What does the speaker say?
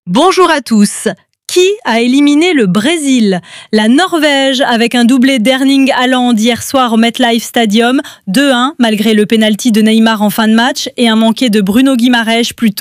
Bonjour à tous. Qui a éliminé le Brésil? La Norvège avec un doublé d'Erling Haaland hier soir au MetLife Stadium, 2-1 malgré le pénalty de Neymar en fin de match et un manqué de Bruno Guimaraes plus tôt.